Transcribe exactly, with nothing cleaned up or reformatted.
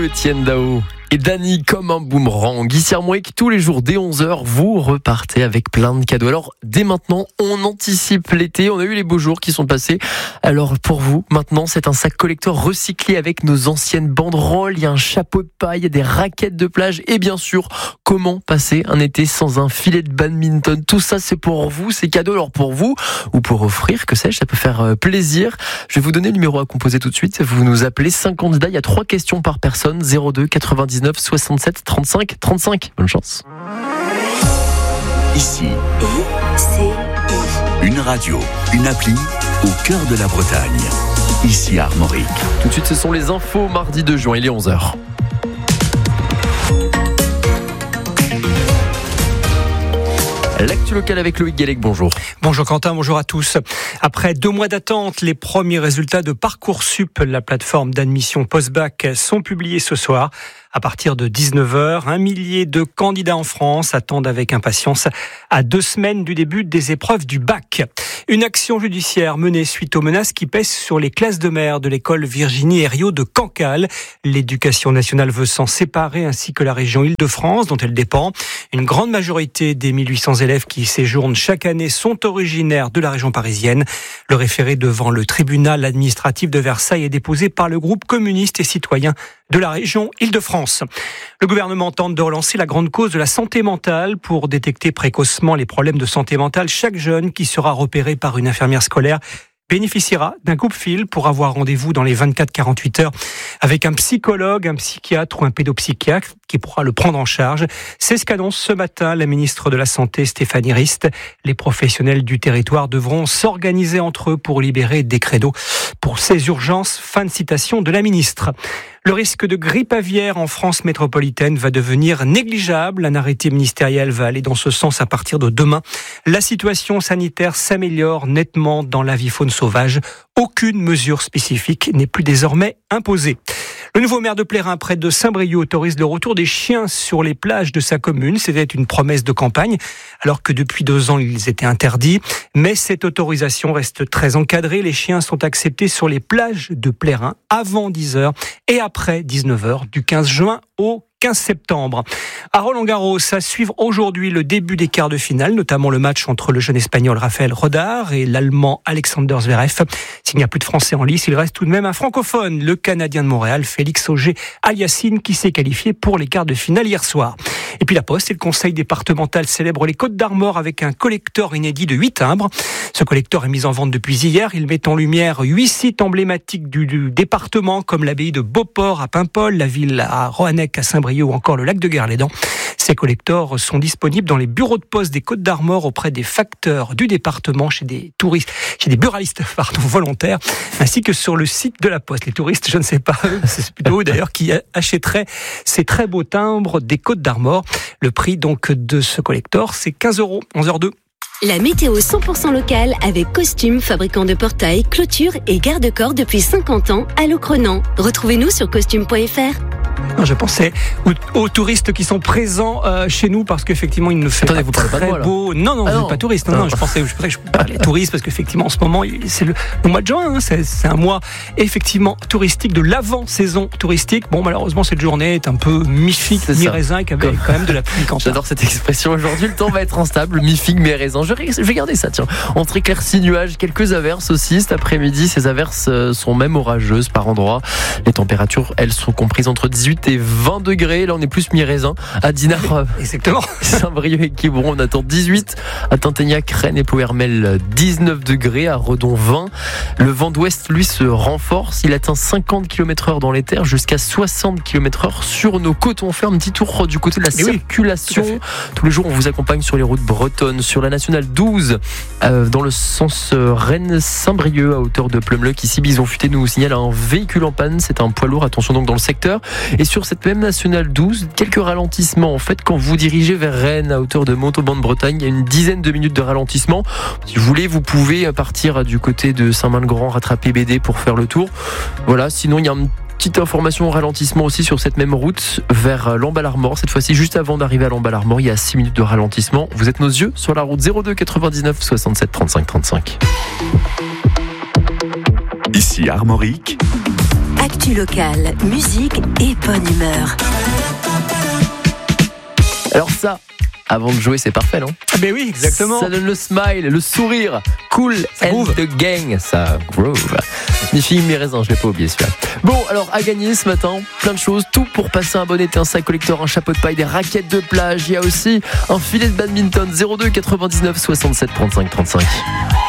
Etienne Dao et Dany comme un boomerang. Ici Armorique, tous les jours dès onze heures, vous repartez avec plein de cadeaux. Alors dès maintenant, on anticipe l'été. On a eu les beaux jours qui sont passés. Alors pour vous, maintenant, c'est un sac collector recyclé avec nos anciennes banderoles. Il y a un chapeau de paille, il y a des raquettes de plage et bien sûr, comment passer un été sans un filet de badminton. Tout ça, c'est pour vous, c'est cadeau. Alors pour vous ou pour offrir, que sais-je, ça peut faire plaisir. Je vais vous donner le numéro à composer tout de suite. Vous nous appelez cinq candidats. Il y a trois questions par personne. zéro deux quatre-vingt-dix-neuf soixante-sept trente-cinq trente-cinq. Bonne chance. Ici, I C I. une radio, une appli au cœur de la Bretagne. Ici Armorique. Tout de suite, ce sont les infos mardi deux juin, il est onze heures. L'actu locale avec Loïc Gallec, bonjour. Bonjour Quentin, bonjour à tous. Après deux mois d'attente, les premiers résultats de Parcoursup, la plateforme d'admission post-bac, sont publiés ce soir. À partir de dix-neuf heures, un millier de candidats en France attendent avec impatience à deux semaines du début des épreuves du bac. Une action judiciaire menée suite aux menaces qui pèsent sur les classes de mer de l'école Virginie Herriot de Cancale. L'éducation nationale veut s'en séparer ainsi que la région Île-de-France dont elle dépend. Une grande majorité des mille huit cents élèves qui y séjournent chaque année sont originaires de la région parisienne. Le référé devant le tribunal administratif de Versailles est déposé par le groupe communiste et citoyen de la région Île-de-France. Le gouvernement tente de relancer la grande cause de la santé mentale pour détecter précocement les problèmes de santé mentale. Chaque jeune qui sera repéré par une infirmière scolaire bénéficiera d'un coupe-fil pour avoir rendez-vous dans les vingt-quatre à quarante-huit heures avec un psychologue, un psychiatre ou un pédopsychiatre qui pourra le prendre en charge. C'est ce qu'annonce ce matin la ministre de la Santé Stéphanie Rist. Les professionnels du territoire devront s'organiser entre eux pour libérer des créneaux pour ces urgences. Fin de citation de la ministre. Le risque de grippe aviaire en France métropolitaine va devenir négligeable. Un arrêté ministériel va aller dans ce sens à partir de demain. La situation sanitaire s'améliore nettement dans l'avifaune sauvage. Aucune mesure spécifique n'est plus désormais imposée. Le nouveau maire de Plérin, près de Saint-Brieuc, autorise le retour des chiens sur les plages de sa commune. C'était une promesse de campagne, alors que depuis deux ans, ils étaient interdits. Mais cette autorisation reste très encadrée. Les chiens sont acceptés sur les plages de Plérin avant dix heures et après dix-neuf heures, du quinze juin au quinze septembre. À Roland-Garros, à suivre aujourd'hui le début des quarts de finale, notamment le match entre le jeune espagnol Rafael Rodar et l'allemand Alexander Zverev. S'il n'y a plus de français en lice, il reste tout de même un francophone, le Canadien de Montréal, Félix Auger-Aliassime, qui s'est qualifié pour les quarts de finale hier soir. Et puis la Poste et le Conseil départemental célèbrent les Côtes d'Armor avec un collector inédit de huit timbres. Ce collector est mis en vente depuis hier. Il met en lumière huit sites emblématiques du, du département, comme l'abbaye de Beauport à Paimpol, la ville à Roannec à Saint-Brieuc ou encore le lac de Guerlédan. Ces collectors sont disponibles dans les bureaux de poste des Côtes d'Armor auprès des facteurs du département, chez des touristes, chez des buralistes pardon, volontaires, ainsi que sur le site de la Poste. Les touristes, je ne sais pas, c'est plutôt eux d'ailleurs qui achèteraient ces très beaux timbres des Côtes d'Armor. Le prix donc de ce collector, c'est quinze euros, onze heures deux. La météo cent pour cent locale avec Costume, fabricant de portails, clôtures et garde-corps depuis cinquante ans à Locronan. Retrouvez-nous sur costume point f r. Non, je pensais aux, aux touristes qui sont présents euh, chez nous parce qu'effectivement il ne fait Attendez, pas vous parlez très pas de moi, là. beau. Non, non, Ah je ne non. suis pas touriste. Non, non, Non. je pensais, je, je parlais touristes parce qu'effectivement en ce moment c'est le, le mois de juin. Hein, c'est, c'est un mois effectivement touristique de l'avant-saison touristique. Bon, malheureusement cette journée est un peu mi-figue, C'est ça. mi-raisin et avec quand même de la pluie. Quentin. J'adore cette expression aujourd'hui, le temps va être instable, mi-figue, mi-raisin. Je vais je vais garder ça, tiens. Entre éclaircies, nuages, quelques averses aussi cet après-midi. Ces averses sont même orageuses par endroits. Les températures, elles sont comprises entre dix-huit et vingt degrés. Là, on est plus mi-raisin. À Dinard, Exactement. Saint-Brieuc et Quiberon, on attend dix-huit. À Tinténiac, Rennes et Ploërmel, dix-neuf degrés. À Redon, vingt. Le vent d'ouest, lui, se renforce. Il atteint cinquante kilomètres heure dans les terres jusqu'à soixante kilomètres heure sur nos côtes. On fait un petit tour du côté de la Et oui, circulation. tout à fait. Tous les jours, on vous accompagne sur les routes bretonnes, sur la nationale douze, euh, dans le sens euh, Rennes-Saint-Brieuc, à hauteur de Plumleuc. Ici, Bison Futé nous signale un véhicule en panne. C'est un poids lourd. Attention donc dans le secteur. Et sur cette même nationale douze, quelques ralentissements. En fait, quand vous dirigez vers Rennes, à hauteur de Montauban-de-Bretagne, il y a une dizaine de minutes de ralentissement. Si vous voulez, vous pouvez partir du côté de Saint-Main-le-Grand, rattraper B D pour faire le tour. Voilà. Sinon, il y a un petite information ralentissement aussi sur cette même route vers Lamballe-Armor. Cette fois-ci, juste avant d'arriver à Lamballe-Armor, il y a six minutes de ralentissement. Vous êtes nos yeux sur la route zéro deux quatre-vingt-dix-neuf soixante-sept trente-cinq trente-cinq. Ici Armorique. Actu locale, musique et bonne humeur. Alors ça, avant de jouer, c'est parfait, non ? Ben oui, exactement. Ça donne le smile, le sourire. Cool Ça and groove. the gang. Ça groove. Ni filles, mes raisins, je l'ai pas oublié celui-là. Bon, alors à gagner ce matin, plein de choses. Tout pour passer un bon été, un sac collector, un chapeau de paille, des raquettes de plage. Il y a aussi un filet de badminton. zéro deux quatre-vingt-dix-neuf soixante-sept trente-cinq trente-cinq.